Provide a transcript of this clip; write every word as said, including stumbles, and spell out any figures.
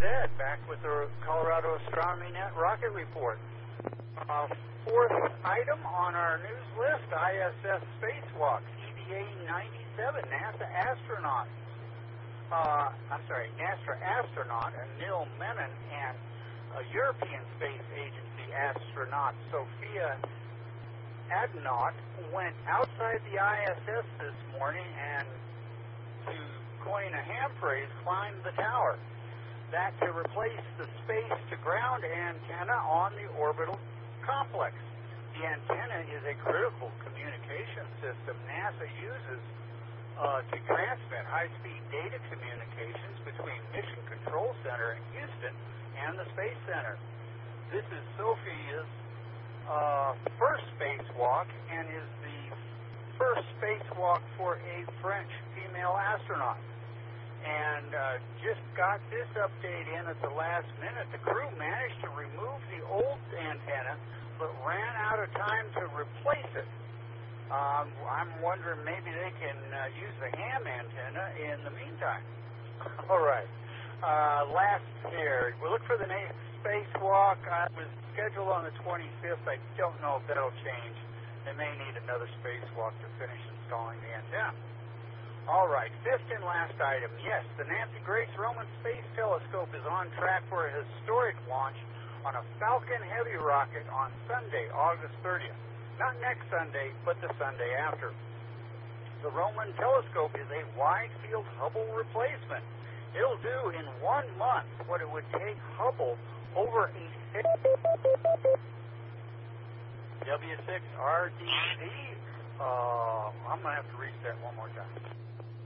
Ed, back with the Colorado Astronomy Net Rocket Report. Uh, fourth item on our news list, I S S spacewalk, E V A ninety-seven, NASA astronaut. Uh, I'm sorry, NASA astronaut Neil Menon and a European Space Agency astronaut Sophia Adnout went outside the I S S this morning and, to coin a ham phrase, climbed the tower. That to replace the space-to-ground antenna on the orbital complex. The antenna is a critical communication system NASA uses uh, to transmit high-speed data communications between Mission Control Center in Houston and the Space Center. This is Sophia's uh, first spacewalk and is the first spacewalk for a French female astronaut. And uh, just got this update in at the last minute. The crew managed to remove the old antenna, but ran out of time to replace it. Um, I'm wondering maybe they can uh, use the ham antenna in the meantime. All right. Uh, last here, we'll look for the next spacewalk. I was scheduled on the twenty-fifth. I don't know if that'll change. They may need another spacewalk to finish installing the antenna. All right, fifth and last item. Yes, the Nancy Grace Roman Space Telescope is on track for a historic launch on a Falcon Heavy rocket on Sunday, August thirtieth. Not next Sunday, but the Sunday after. The Roman telescope is a wide-field Hubble replacement. It'll do in one month what it would take Hubble over a W six R D V. Uh, I'm going to have to reset one more time.